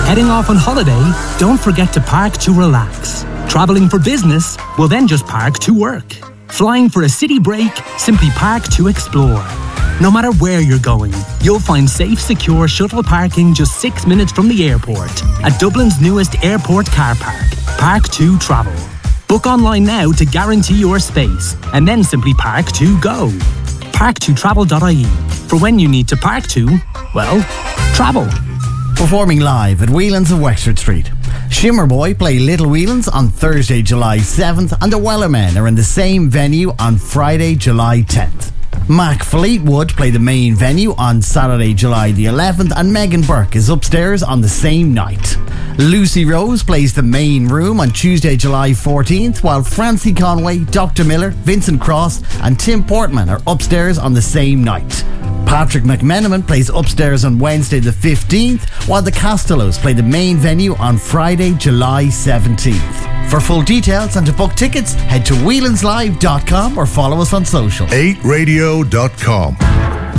Heading off on holiday? Don't forget to park to relax. Travelling for business? Well then just park to work. Flying for a city break? Simply park to explore. No matter where you're going, you'll find safe, secure shuttle parking just 6 minutes from the airport at Dublin's newest airport car park, Park2 Travel. Book online now to guarantee your space and then simply park to go. Park2travel.ie. For when you need to park to, well, travel. Performing live at Whelan's of Wexford Street. Shimmer Boy play Little Whelan's on Thursday, July 7th, and the Wellermen are in the same venue on Friday, July 10th. Mac Fleetwood play the main venue on Saturday, July the 11th, and Megan Burke is upstairs on the same night. Lucy Rose plays the main room on Tuesday, July 14th, while Francie Conway, Dr. Miller, Vincent Cross and Tim Portman are upstairs on the same night. Patrick McMenamin plays upstairs on Wednesday the 15th, while the Castellos play the main venue on Friday, July 17th. For full details and to book tickets, head to whelanslive.com or follow us on social. 8radio.com